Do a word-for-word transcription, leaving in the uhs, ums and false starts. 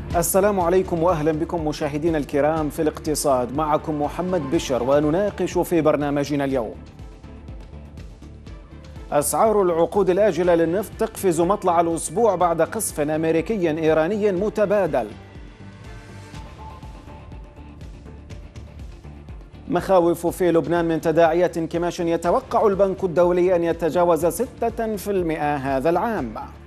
السلام عليكم وأهلا بكم مشاهدينا الكرام في الاقتصاد. معكم محمد بشر ونناقش في برنامجنا اليوم: أسعار العقود الآجلة للنفط تقفز مطلع الأسبوع بعد قصف أمريكي إيراني متبادل. مخاوف في لبنان من تداعيات انكماش يتوقع البنك الدولي أن يتجاوز ستة بالمئة هذا العام.